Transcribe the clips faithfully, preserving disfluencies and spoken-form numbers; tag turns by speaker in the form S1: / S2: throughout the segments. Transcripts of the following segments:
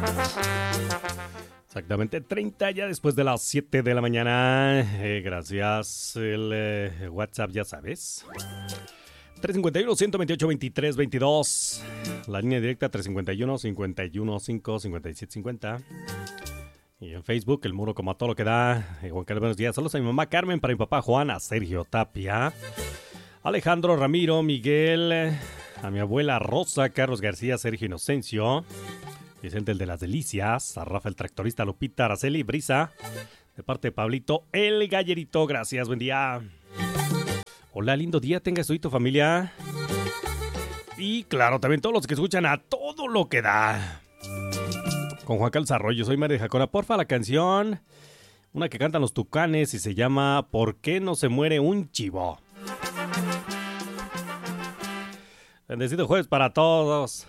S1: Exactamente treinta ya después de las siete de la mañana. Eh, gracias. El eh, WhatsApp, ya sabes. tres cinco uno, uno dos ocho, veintitrés veintidós. La línea directa tres cinco uno, cinco uno cinco, cinco siete cinco cero. Y en Facebook, el muro como a todo lo que da. Eh, Juan Carlos, buenos días. Saludos a mi mamá Carmen, para mi papá Juan, a Sergio Tapia, Alejandro Ramiro, Miguel, a mi abuela Rosa, Carlos García, Sergio Inocencio, Vicente el de las Delicias, a Rafa el tractorista, Lupita, Araceli, Brisa, de parte de Pablito, el gallerito. Gracias, buen día. Hola, lindo día, tengas tú y tu familia. Y claro, también todos los que escuchan a todo lo que da. Con Juan Carlos Arroyo, soy María de Jacona. Porfa, la canción, una que cantan los Tucanes y se llama ¿Por qué no se muere un chivo? Bendecido jueves para todos.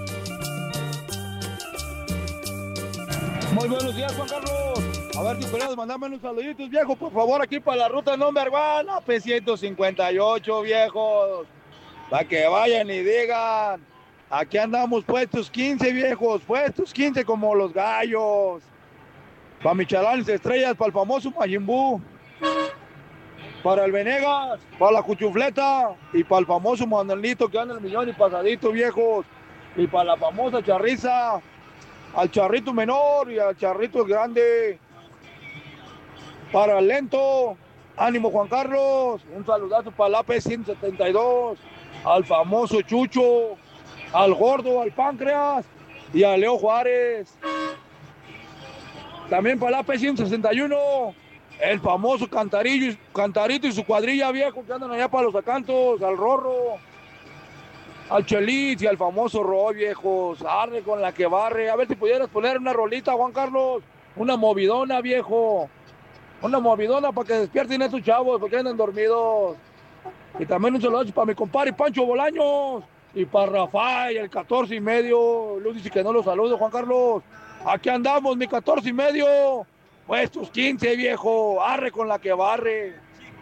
S2: Muy buenos días, Juan Carlos. A ver si puedes mandarme unos saluditos, viejo, por favor, aquí para la ruta number one, A P ciento cincuenta y ocho, viejos. Para que vayan y digan, aquí andamos puestos quince, viejos, puestos quince como los gallos. Para Michalanes Estrellas, para el famoso Majimbú, para el Venegas, para la Cuchufleta y para el famoso Manuelito que anda el millón y pasadito, viejos. Y para la famosa Charriza, al charrito menor y al charrito grande. Para el lento, ánimo Juan Carlos, un saludazo para el A P ciento setenta y dos, al famoso Chucho, al gordo, al páncreas y a Leo Juárez. También para el A P ciento sesenta y uno, el famoso Cantarillo, Cantarito y su cuadrilla, viejo, que andan allá para los acantos, al Rorro, al Chelis y al famoso Roy, viejos. Arre con la que barre. A ver si pudieras poner una rolita, Juan Carlos, una movidona, viejo, una movidona para que despierten estos chavos porque andan dormidos. Y también un saludo para mi compadre Pancho Bolaños y para Rafael, el catorce y medio. Luz dice que no lo saludo, Juan Carlos. Aquí andamos, mi catorce y medio. Puestos quince, viejo. Arre con la que barre.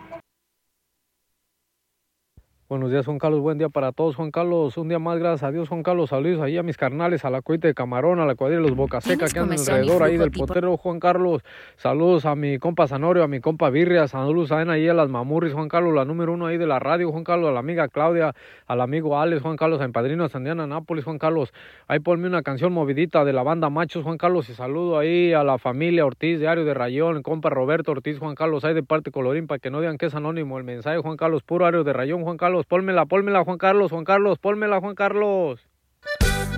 S3: Buenos días, Juan Carlos, buen día para todos, Juan Carlos, un día más, gracias a Dios, Juan Carlos, saludos ahí a mis carnales, a la cuita de camarón, a la cuadrilla de los Boca Seca que andan alrededor ahí del potero, Juan Carlos, saludos a mi compa Zanorio, a mi compa Birria, saludos a ahí a las Mamurris, Juan Carlos, la número uno ahí de la radio, Juan Carlos, a la amiga Claudia, al amigo Alex, Juan Carlos, a mi padrino Sandiana Nápoles, Juan Carlos, ahí ponme una canción movidita de la banda Machos, Juan Carlos, y saludo ahí a la familia Ortiz, diario de Rayón, el compa Roberto Ortiz, Juan Carlos, ahí de parte Colorín, para que no digan que es anónimo el mensaje, Juan Carlos, puro diario de Rayón, Juan Carlos, pónmela, pónmela, Juan Carlos, Juan Carlos, pónmela, Juan Carlos.